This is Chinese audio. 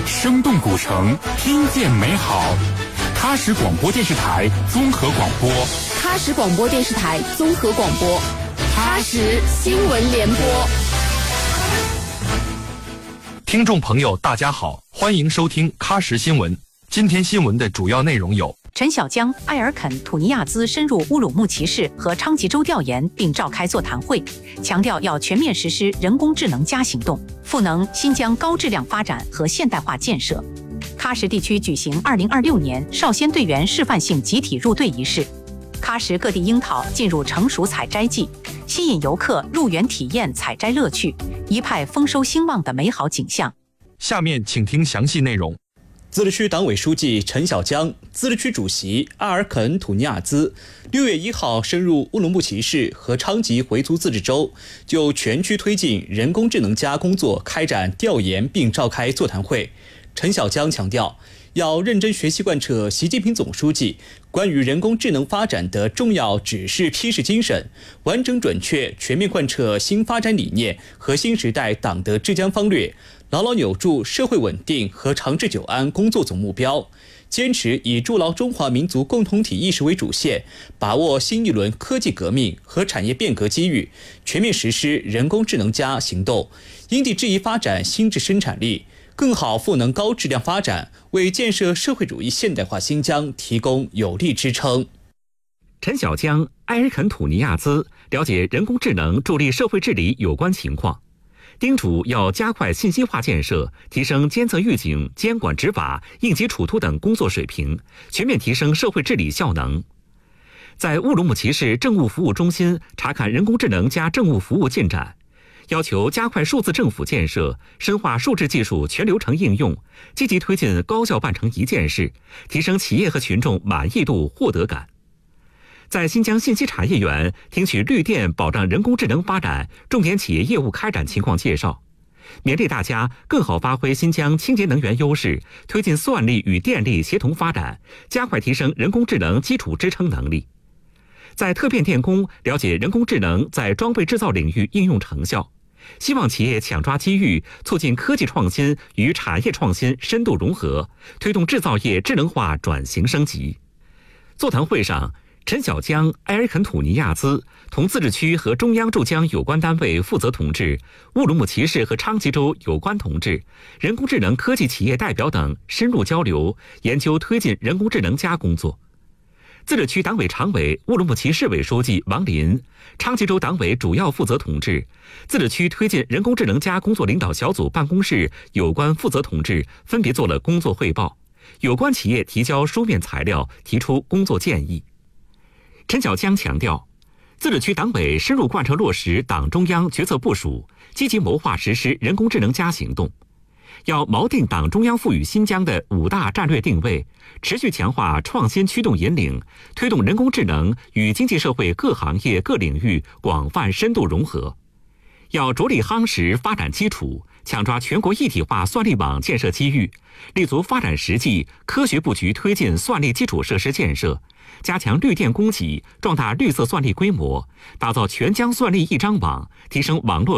生动古城，听见美好。喀什广播电视台综合广播， 喀什广播电视台综合广播，喀什新闻联播。 听众朋友，大家好，欢迎收听喀什新闻。今天新闻的主要内容有： 陈小江、埃尔肯·土尼亚兹深入乌鲁木齐市和昌吉州调研，并召开座谈会，强调要全面实施人工智能+行动，赋能新疆高质量发展和现代化建设。喀什地区举行2026年少先队员示范性集体入队仪式。喀什各地樱桃进入成熟采摘季，吸引游客入园体验采摘乐趣，一派丰收兴旺的美好景象。 下面请听详细内容。 自治区党委书记陈小江、自治区主席阿尔肯·土尼亚兹6月1号深入乌鲁木齐市和昌吉回族自治州，就全区推进人工智能+工作开展调研并召开座谈会。陈小江强调，要认真学习贯彻习近平总书记关于人工智能发展的重要指示批示精神，完整准确全面贯彻新发展理念和新时代党的治疆方略，牢牢扭住社会稳定和长治久安工作总目标，坚持以筑牢中华民族共同体意识为主线，把握新一轮科技革命和产业变革机遇，全面实施人工智能+行动，因地制宜发展新质生产力，更好赋能高质量发展，为建设社会主义现代化新疆提供有力支撑。 陈小江、埃尔肯·土尼亚兹了解人工智能助力社会治理有关情况，叮嘱要加快信息化建设，提升监测预警、监管执法、应急处突等工作水平，全面提升社会治理效能。在乌鲁木齐市政务服务中心查看人工智能+政务服务进展，要求加快数字政府建设，深化数字技术全流程应用，积极推进高效办成一件事，提升企业和群众满意度、获得感。在新疆信息产业园听取绿电保障人工智能发展重点企业业务开展情况介绍，勉励大家更好发挥新疆清洁能源优势，推进算力与电力协同发展，加快提升人工智能基础支撑能力。在特变电工了解人工智能在装备制造领域应用成效，希望企业抢抓机遇，促进科技创新与产业创新深度融合，推动制造业智能化转型升级。座谈会上，陈小江、埃尔肯·土尼亚兹同自治区和中央驻疆有关单位负责同志、乌鲁木齐市和昌吉州有关同志、人工智能科技企业代表等深入交流，研究推进人工智能+工作。自治区党委常委、乌鲁木齐市委书记王林、昌吉州党委主要负责同志、自治区推进人工智能+工作领导小组办公室有关负责同志分别做了工作汇报，有关企业提交书面材料，提出工作建议。陈小江强调，自治区党委深入贯彻落实党中央决策部署，积极谋划实施人工智能+行动，要锚定党中央赋予新疆的5大战略定位，持续强化创新驱动引领，推动人工智能与经济社会各行业各领域广泛深度融合。要着力夯实发展基础，抢抓全国一体化算力网建设机遇，立足发展实际，科学布局推进算力基础设施建设，加强绿电供给，壮大绿色算力规模，打造全疆算力一张网，提升网络